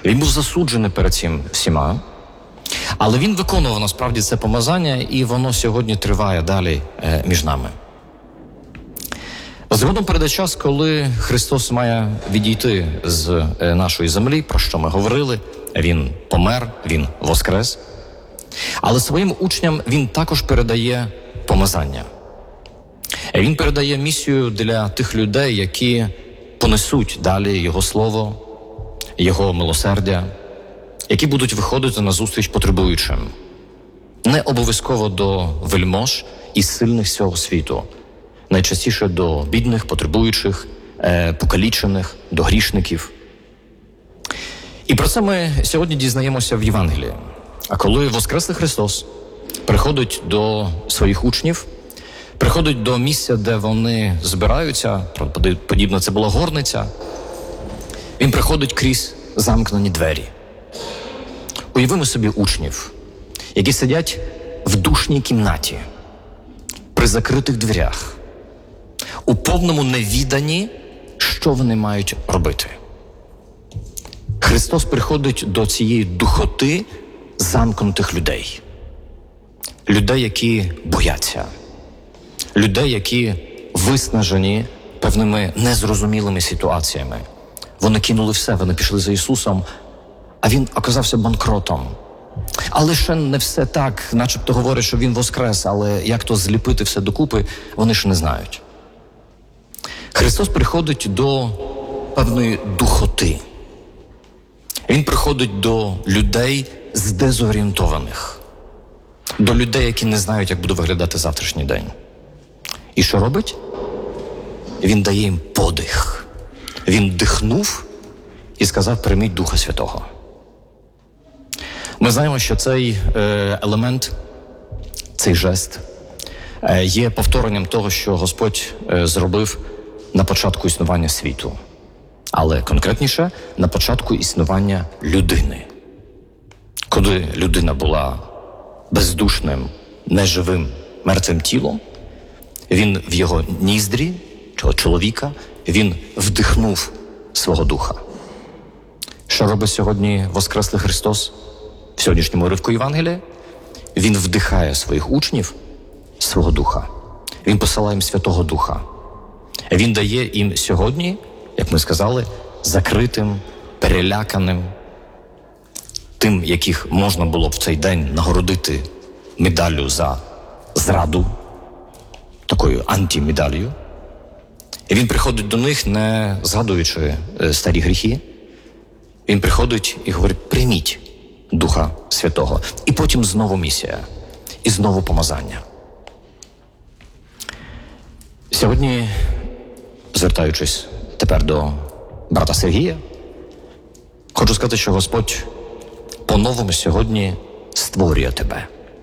Він був засуджений перед цим всіма, але він виконував насправді це помазання, і воно сьогодні триває далі між нами. Згодом прийде час, коли Христос має відійти з нашої землі, про що ми говорили. Він помер, Він воскрес. Але своїм учням Він також передає помазання. Він передає місію для тих людей, які понесуть далі Його Слово, Його милосердя, які будуть виходити на зустріч потребуючим. Не обов'язково до вельмож і сильних цього світу. Найчастіше до бідних, потребуючих, покалічених, до грішників. І про це ми сьогодні дізнаємося в Євангелії. А коли Воскреслий Христос приходить до своїх учнів, приходить до місця, де вони збираються, подібно це була горниця, Він приходить крізь замкнені двері. Уявимо собі учнів, які сидять в душній кімнаті, при закритих дверях, у повному невіданні, що вони мають робити. Христос приходить до цієї духоти замкнутих людей. Людей, які бояться. Людей, які виснажені певними незрозумілими ситуаціями. Вони кинули все, вони пішли за Ісусом, а Він оказався банкротом. Але ще не все так, начебто говорять, що Він воскрес, але як то зліпити все докупи, вони ж не знають. Христос приходить до певної духоти. Він приходить до людей здезорієнтованих, до людей, які не знають, як буде виглядати завтрашній день. І що робить? Він дає їм подих. Він дихнув і сказав: прийміть Духа Святого. Ми знаємо, що цей елемент, цей жест є повторенням того, що Господь зробив на початку існування світу. Але конкретніше, на початку існування людини. Коли людина була бездушним, неживим, мертвим тілом, Він в його ніздрі, чоловіка, Він вдихнув свого Духа. Що робить сьогодні Воскреслий Христос в сьогоднішньому уривку Євангелія? Він вдихає своїх учнів свого Духа. Він посилає їм Святого Духа. Він дає їм сьогодні, як ми сказали, закритим, переляканим, тим, яких можна було б в цей день нагородити медаллю за зраду, такою антимедаллю. І він приходить до них, не згадуючи старі гріхи. Він приходить і говорить: прийміть Духа Святого. І потім знову місія. І знову помазання. Сьогодні, звертаючись тепер до брата Сергія, хочу сказати, що Господь по-новому сьогодні створює тебе.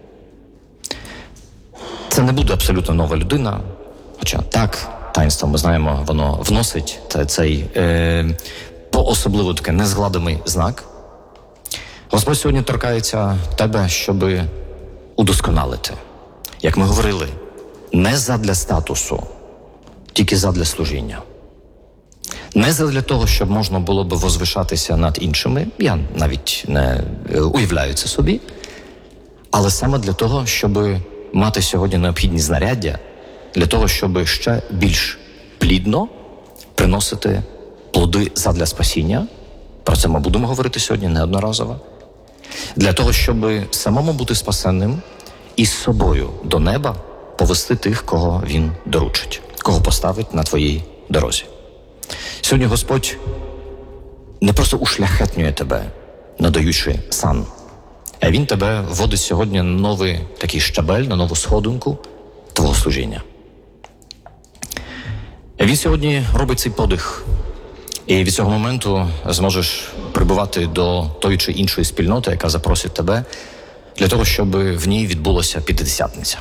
Це не буде абсолютно нова людина, хоча так, таїнство, ми знаємо, воно вносить цей по-особливо таке незгладимий знак. Господь сьогодні торкається тебе, щоб удосконалити. Як ми говорили, не задля статусу, тільки задля служіння. Не задля того, щоб можна було б возвишатися над іншими, я навіть не уявляю це собі, але саме для того, щоб мати сьогодні необхідні знаряддя, для того, щоб ще більш плідно приносити плоди задля спасіння. Про це ми будемо говорити сьогодні неодноразово. Для того, щоб самому бути спасенним і з собою до неба повести тих, кого Він доручить, кого поставить на твоїй дорозі. Сьогодні Господь не просто ушляхетнює тебе, надаючи сан, а Він тебе вводить сьогодні на новий такий щабель, на нову сходинку твого служіння. Він сьогодні робить цей подих. І від цього моменту зможеш прибувати до тої чи іншої спільноти, яка запросить тебе, для того, щоб в ній відбулася П'ятидесятниця.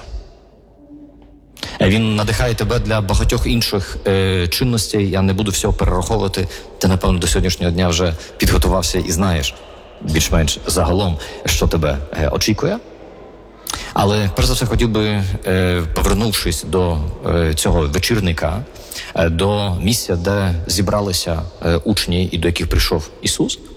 Він надихає тебе для багатьох інших чинностей. Я не буду всього перераховувати. Ти, напевно, до сьогоднішнього дня вже підготувався і знаєш більш-менш загалом, що тебе очікує. Але, перш за все, хотів би, повернувшись до цього вечірника, до місця, де зібралися учні і до яких прийшов Ісус,